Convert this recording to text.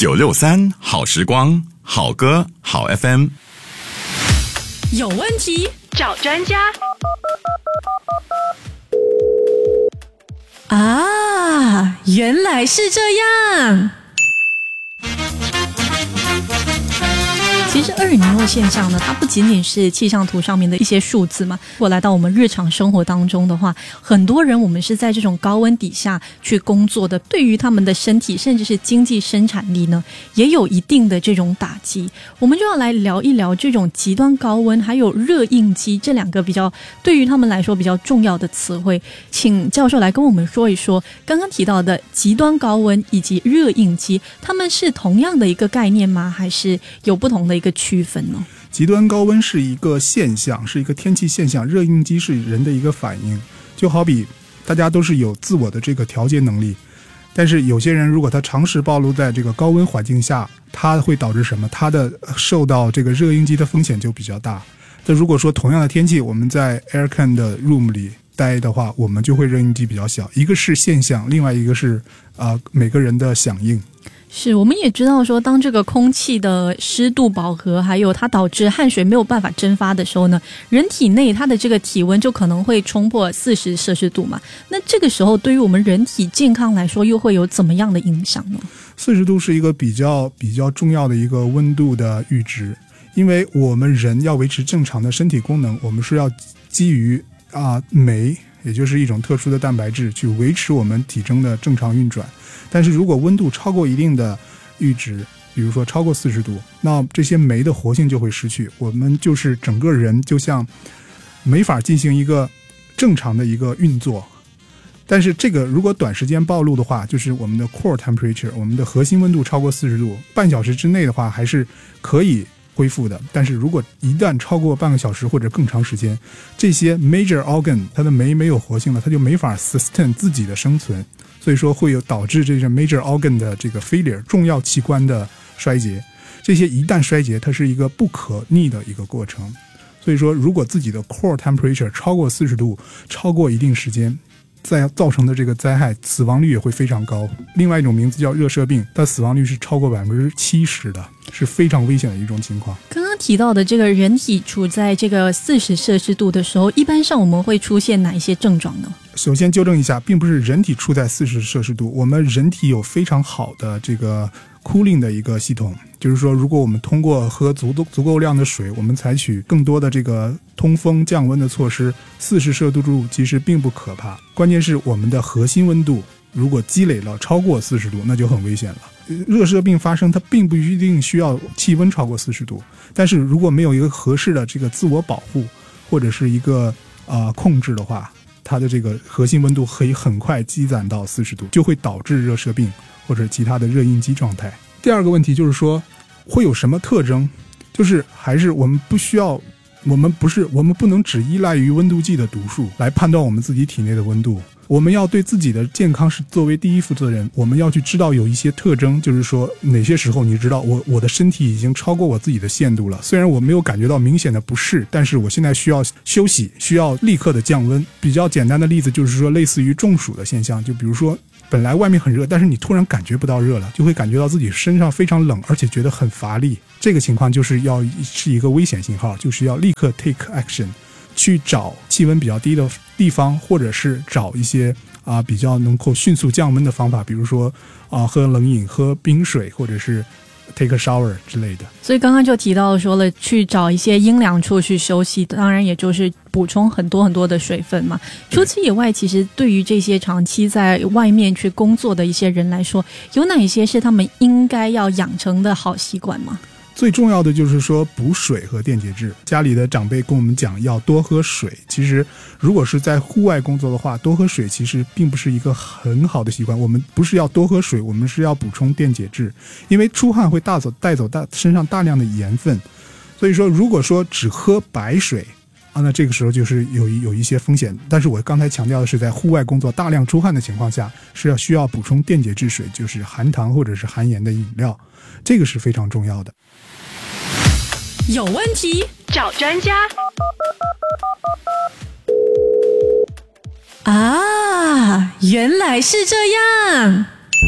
963好时光，好歌好 FM。 有问题找专家啊，原来是这样。其实厄尔尼诺现象呢，它不仅仅是气象图上面的一些数字嘛。如果来到我们日常生活当中的话，很多人我们是在这种高温底下去工作的，对于他们的身体甚至是经济生产力呢，也有一定的这种打击。我们就要来聊一聊这种极端高温还有热应激这两个比较对于他们来说比较重要的词汇，请教授来跟我们说一说刚刚提到的极端高温以及热应激，他们是同样的一个概念吗？还是有不同的一个区分呢？ 极端高温是一个现象，是一个天气现象，热应激是人的一个反应。就好比大家都是有自我的这个调节能力，但是有些人如果他长时暴露在这个高温环境下，他会导致什么？他的受到这个热应激的风险就比较大。那如果说同样的天气我们在 aircon 的 room 里待的话，我们就会热应激比较小。一个是现象，另外一个是每个人的响应。 是，我们也知道说，当这个空气的湿度饱和，还有它导致汗水没有办法蒸发的时候呢，人体内它的这个体温就可能会冲破40摄氏度嘛。那这个时候对于我们人体健康来说，又会有怎么样的影响呢 ？40度是一个比较重要的一个温度的阈值，因为我们人要维持正常的身体功能，我们是要基于酶，也就是一种特殊的蛋白质去维持我们体征的正常运转。但是如果温度超过一定的阈值，比如说超过40度，那这些酶的活性就会失去，我们就是整个人就像没法进行一个正常的一个运作。但是这个如果短时间暴露的话，就是我们的 core temperature， 我们的核心温度超过40度，半小时之内的话还是可以恢复的。但是如果一旦超过半个小时或者更长时间，这些 major organ 它的酶没有活性了，它就没法 sustain 自己的生存，所以说会有导致这个 major organ 的这个 failure 重要器官的衰竭。这些一旦衰竭，它是一个不可逆的一个过程。所以说如果自己的 core temperature 超过40度，超过一定时间，再造成的这个灾害死亡率也会非常高。另外一种名字叫热射病，它死亡率是超过70%的，是非常危险的一种情况。 刚刚提到的这个人体处在这个40摄氏度的时候，一般上我们会出现哪一些症状呢？ 首先纠正一下，并不是人体处在40摄氏度，我们人体有非常好的这个 cooling 的一个系统，就是说如果我们通过喝足够量的水，我们采取更多的这个通风降温的措施，40摄氏度其实并不可怕。关键是我们的核心温度如果积累了超过40度，那就很危险了。热射病发生它并不一定需要气温超过40度，但是如果没有一个合适的这个自我保护或者是一个控制的话，它的这个核心温度可以很快积攒到40度，就会导致热射病或者其他的热应激状态。第二个问题就是说会有什么特征，就是还是我们不能只依赖于温度计的读数来判断我们自己体内的温度，我们要对自己的健康是作为第一负责人。我们要去知道有一些特征，就是说哪些时候你知道我的身体已经超过我自己的限度了，虽然我没有感觉到明显的不适，但是我现在需要休息，需要立刻的降温。比较简单的例子就是说类似于中暑的现象，就比如说本来外面很热，但是你突然感觉不到热了，就会感觉到自己身上非常冷，而且觉得很乏力。这个情况是一个危险信号，就是要立刻 take action， 去找气温比较低的地方，或者是找一些比较能够迅速降温的方法，比如说喝冷饮、喝冰水，或者是 take a shower 之类的。 所以刚刚就提到说了，去找一些阴凉处去休息，当然也就是补充很多很多的水分嘛。除此以外，其实对于这些长期在外面去工作的一些人来说，有哪一些是他们应该要养成的好习惯吗？ 最重要的就是说补水和电解质。家里的长辈跟我们讲要多喝水，其实如果是在户外工作的话，多喝水其实并不是一个很好的习惯。我们不是要多喝水，我们是要补充电解质，因为出汗会带走身上大量的盐分。所以说如果说只喝白水那这个时候就是有一些风险。但是我刚才强调的是在户外工作大量出汗的情况下，是需要补充电解质水，就是含糖或者是含盐的饮料，这个是非常重要的。 有问题找专家啊，原来是这样。